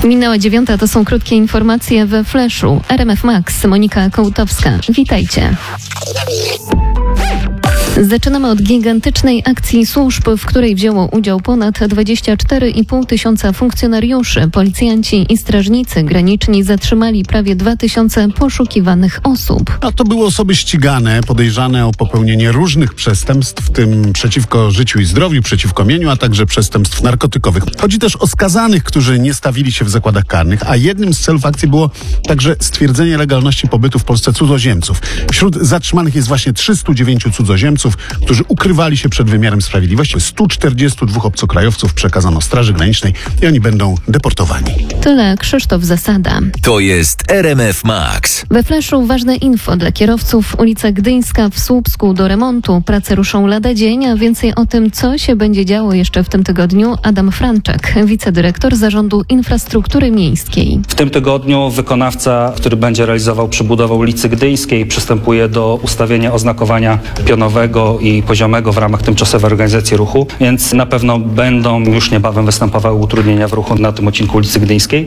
Minęła 9, to są krótkie informacje we Flashu. RMF Max, Monika Kołtowska. Witajcie. Zaczynamy od gigantycznej akcji służb, w której wzięło udział ponad 24,5 tysiąca funkcjonariuszy. Policjanci i strażnicy graniczni zatrzymali prawie 2000 poszukiwanych osób. A to były osoby ścigane, podejrzane o popełnienie różnych przestępstw, w tym przeciwko życiu i zdrowiu, przeciwko mieniu, a także przestępstw narkotykowych. Chodzi też o skazanych, którzy nie stawili się w zakładach karnych, a jednym z celów akcji było także stwierdzenie legalności pobytu w Polsce cudzoziemców. Wśród zatrzymanych jest właśnie 309 cudzoziemców, którzy ukrywali się przed wymiarem sprawiedliwości. 142 obcokrajowców przekazano Straży Granicznej i oni będą deportowani. Tyle Krzysztof Zasada. To jest RMF Max. We Flashu ważne info dla kierowców. Ulica Gdyńska w Słupsku do remontu. Prace ruszą lada dzień, a więcej o tym, co się będzie działo jeszcze w tym tygodniu, Adam Franczak, wicedyrektor Zarządu Infrastruktury Miejskiej. W tym tygodniu wykonawca, który będzie realizował przebudowę ulicy Gdyńskiej, przystępuje do ustawienia oznakowania pionowego i poziomego w ramach tymczasowej organizacji ruchu, więc na pewno będą już niebawem występowały utrudnienia w ruchu na tym odcinku ulicy Gdyńskiej.